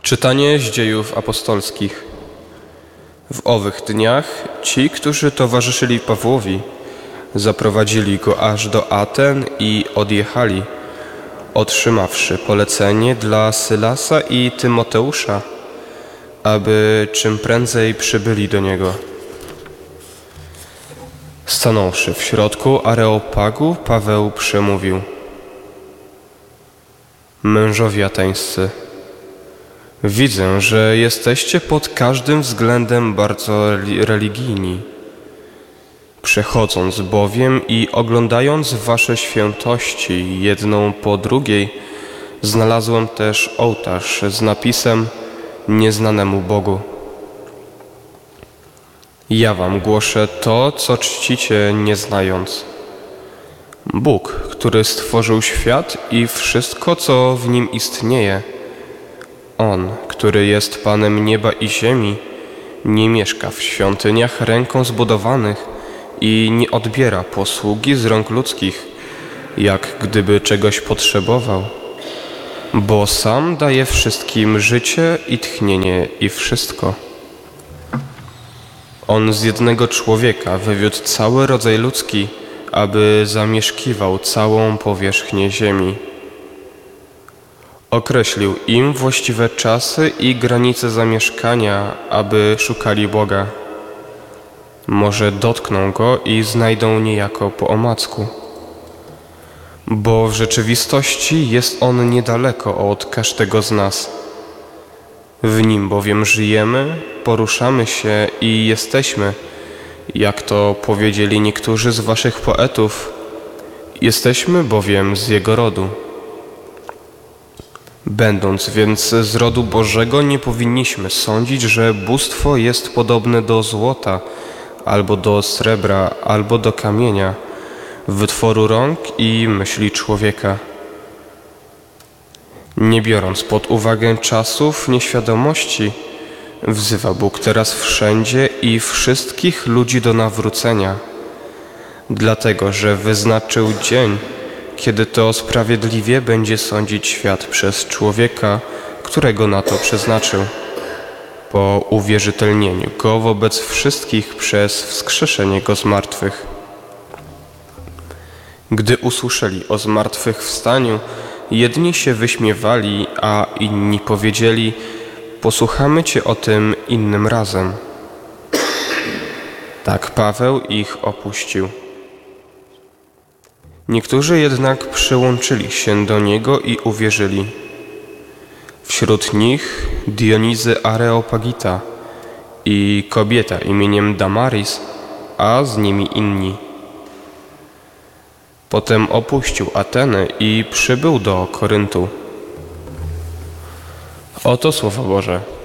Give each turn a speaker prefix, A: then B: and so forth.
A: Czytanie z Dziejów Apostolskich. W owych dniach ci, którzy towarzyszyli Pawłowi, zaprowadzili go aż do Aten i odjechali, otrzymawszy polecenie dla Sylasa i Tymoteusza, aby czym prędzej przybyli do niego. Stanąwszy w środku Areopagu, Paweł przemówił: Mężowie ateńscy, widzę, że jesteście pod każdym względem bardzo religijni. Przechodząc bowiem i oglądając wasze świętości jedną po drugiej, znalazłem też ołtarz z napisem Nieznanemu Bogu. Ja wam głoszę to, co czcicie nie znając. Bóg, który stworzył świat i wszystko, co w nim istnieje, On, który jest Panem nieba i ziemi, nie mieszka w świątyniach ręką zbudowanych i nie odbiera posługi z rąk ludzkich, jak gdyby czegoś potrzebował, bo sam daje wszystkim życie i tchnienie i wszystko. On z jednego człowieka wywiódł cały rodzaj ludzki, aby zamieszkiwał całą powierzchnię ziemi. Określił im właściwe czasy i granice zamieszkania, aby szukali Boga. Może dotkną Go i znajdą niejako po omacku. Bo w rzeczywistości jest On niedaleko od każdego z nas. W Nim bowiem żyjemy, poruszamy się i jesteśmy, jak to powiedzieli niektórzy z waszych poetów, jesteśmy bowiem z Jego rodu. Będąc więc z rodu Bożego, nie powinniśmy sądzić, że bóstwo jest podobne do złota, albo do srebra, albo do kamienia, wytworu rąk i myśli człowieka. Nie biorąc pod uwagę czasów nieświadomości, wzywa Bóg teraz wszędzie i wszystkich ludzi do nawrócenia, dlatego że wyznaczył dzień, kiedy to sprawiedliwie będzie sądzić świat przez człowieka, którego na to przeznaczył, po uwierzytelnieniu Go wobec wszystkich przez wskrzeszenie Go z martwych. Gdy usłyszeli o zmartwychwstaniu, jedni się wyśmiewali, a inni powiedzieli: posłuchamy Cię o tym innym razem. Tak Paweł ich opuścił. Niektórzy jednak przyłączyli się do niego i uwierzyli. Wśród nich Dionizy Areopagita i kobieta imieniem Damaris, a z nimi inni. Potem opuścił Atenę i przybył do Koryntu. Oto Słowo Boże.